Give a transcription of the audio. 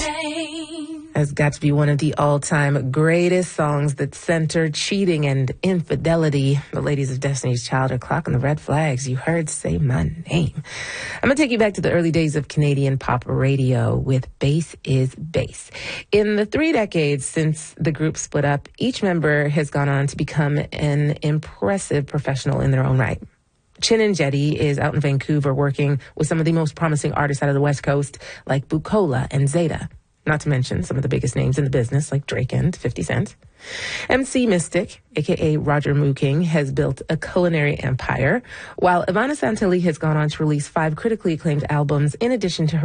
Has got to be one of the all-time greatest songs that center cheating and infidelity. The ladies of Destiny's Child are clocking the red flags. You heard Say My Name. I'm going to take you back to the early days of Canadian pop radio with Bass is Bass. In the 3 decades since the group split up, each member has gone on to become an impressive professional in their own right. Chin and Jetty is out in Vancouver working with some of the most promising artists out of the West Coast, like Bukola and Zeta. Not to mention some of the biggest names in the business, like Drake and 50 Cent. MC Mystic, a.k.a. Roger Moo King, has built a culinary empire, while Ivana Santelli has gone on to release 5 critically acclaimed albums in addition to her